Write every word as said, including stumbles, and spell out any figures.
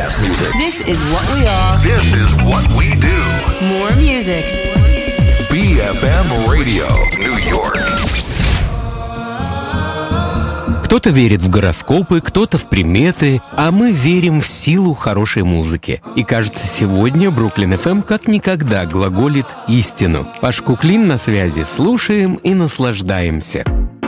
best music. This is what we are. This is what we do. More music. би эф эм Radio, New York. Кто-то верит в гороскопы, кто-то в приметы, а мы верим в силу хорошей музыки. И кажется, сегодня Бруклин эф эм как никогда глаголит истину. Паш Куклин на связи. Слушаем и наслаждаемся.